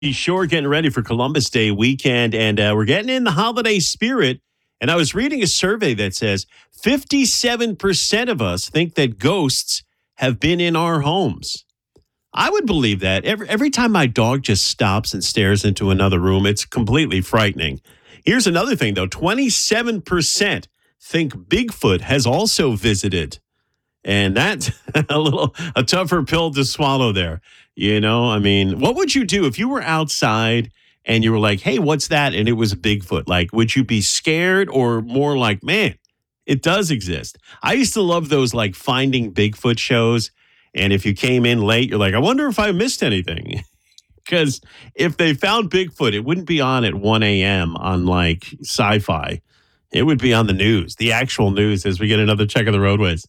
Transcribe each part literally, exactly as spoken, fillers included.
Sure, getting ready for Columbus Day weekend, and uh, we're getting in the holiday spirit. And I was reading a survey that says fifty-seven percent of us think that ghosts have been in our homes. I would believe that. Every, every time my dog just stops and stares into another room, it's completely frightening. Here's another thing, though. twenty-seven percent think Bigfoot has also visited. And that's a little a tougher pill to swallow there. You know, I mean, what would you do if you were outside and you were like, hey, what's that? And it was Bigfoot. Like, would you be scared or more like, man, it does exist? I used to love those like Finding Bigfoot shows. And if you came in late, you're like, I wonder if I missed anything. Because if they found Bigfoot, it wouldn't be on at one a.m. on like Sci-Fi. It would be on the news, the actual news, as we get another check of the roadways.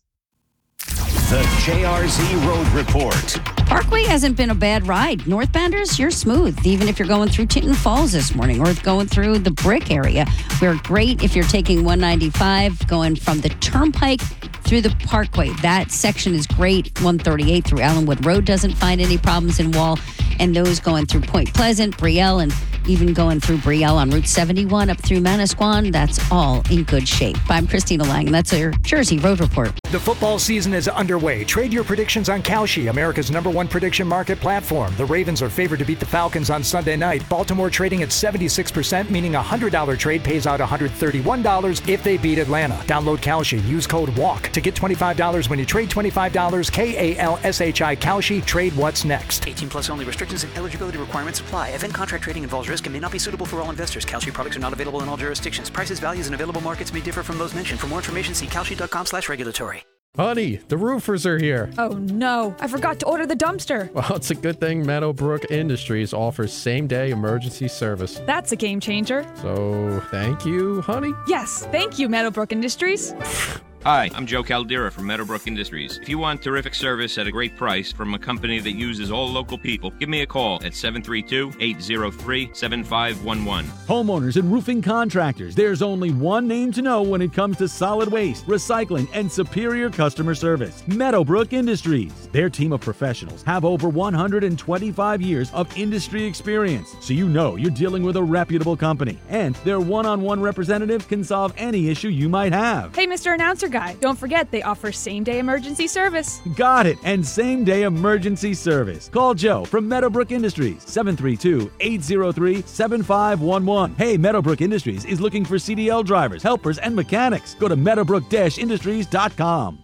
The J R Z Road Report. Parkway hasn't been a bad ride. Northbounders, you're smooth, even if you're going through Tinton Falls this morning or going through the Brick area. We're great if you're taking one ninety-five, going from the Turnpike through the Parkway. That section is great. one thirty-eight through Allenwood Road doesn't find any problems in Wall. And those going through Point Pleasant, Brielle, and even going through Brielle on Route seventy-one up through Manasquan, that's all in good shape. I'm Christina Lang, and that's your Jersey Road Report. The football season is underway. Trade your predictions on Kalshi, America's number one prediction market platform. The Ravens are favored to beat the Falcons on Sunday night. Baltimore trading at seventy-six percent, meaning a one hundred dollars trade pays out one hundred thirty-one dollars if they beat Atlanta. Download Kalshi. Use code WALK to get twenty-five dollars when you trade twenty-five dollars. K A L S H I Kalshi. Trade what's next. eighteen plus only. Restrictions and eligibility requirements apply. Event contract trading involves risk and may not be suitable for all investors. Kalshi products are not available in all jurisdictions. Prices, values, and available markets may differ from those mentioned. For more information, see kalshi.com slash regulatory. Honey, the roofers are here. Oh no, I forgot to order the dumpster. Well, it's a good thing Meadowbrook Industries offers same-day emergency service. That's a game changer. So, thank you, honey? Yes, thank you, Meadowbrook Industries. Hi, I'm Joe Caldera from Meadowbrook Industries. If you want terrific service at a great price from a company that uses all local people, give me a call at seven three two, eight zero three, seven five one one. Homeowners and roofing contractors, there's only one name to know when it comes to solid waste, recycling, and superior customer service. Meadowbrook Industries. Their team of professionals have over one hundred twenty-five years of industry experience, so you know you're dealing with a reputable company. And their one-on-one representative can solve any issue you might have. Hey, Mister Announcer Guy, don't forget they offer same-day emergency service. Got it, and same-day emergency service. Call Joe from Meadowbrook Industries, seven three two, eight zero three, seven five one one. Hey, Meadowbrook Industries is looking for C D L drivers, helpers, and mechanics. Go to meadowbrook dash industries dot com.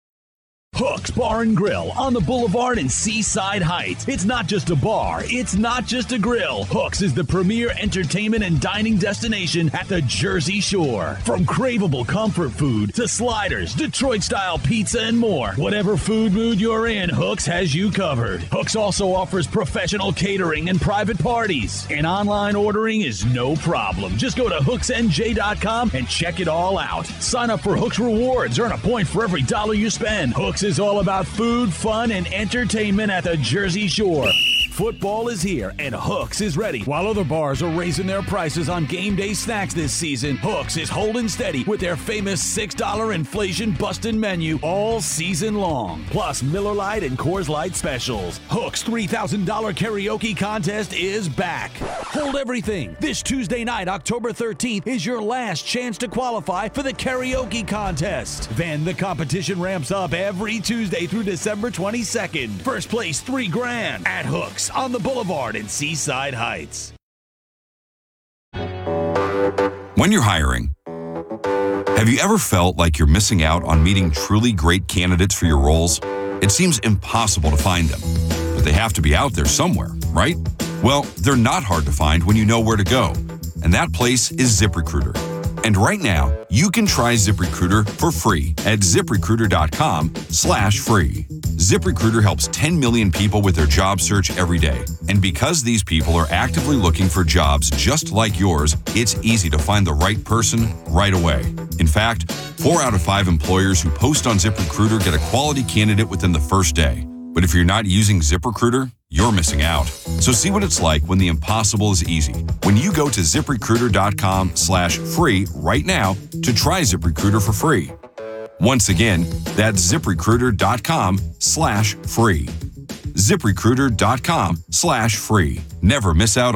Hooks Bar and Grill on the Boulevard in Seaside Heights. It's not just a bar, it's not just a grill. Hooks is the premier entertainment and dining destination at the Jersey Shore. From craveable comfort food to sliders, Detroit-style pizza, and more. Whatever food mood you're in, Hooks has you covered. Hooks also offers professional catering and private parties. And online ordering is no problem. Just go to hooks n j dot com and check it all out. Sign up for Hooks Rewards. Earn a point for every dollar you spend. Hooks is all about food, fun, and entertainment at the Jersey Shore. Football is here, and Hooks is ready. While other bars are raising their prices on game day snacks this season, Hooks is holding steady with their famous six dollar inflation-busting menu all season long. Plus Miller Lite and Coors Light specials. Hooks' three thousand dollars karaoke contest is back. Hold everything. This Tuesday night, October thirteenth, is your last chance to qualify for the karaoke contest. Then the competition ramps up every Tuesday through December twenty-second. First place, three grand at Hooks on the Boulevard in Seaside Heights. When you're hiring, have you ever felt like you're missing out on meeting truly great candidates for your roles? It seems impossible to find them, but they have to be out there somewhere, right? Well, they're not hard to find when you know where to go, and that place is ZipRecruiter. And right now, you can try ZipRecruiter for free at ZipRecruiter.com slash free. ZipRecruiter helps ten million people with their job search every day. And because these people are actively looking for jobs just like yours, it's easy to find the right person right away. In fact, four out of five employers who post on ZipRecruiter get a quality candidate within the first day. But if you're not using ZipRecruiter, you're missing out. So see what it's like when the impossible is easy. When you go to ZipRecruiter.com slash free right now to try ZipRecruiter for free. Once again, that's ZipRecruiter.com slash free. ZipRecruiter dot com slash free. Never miss out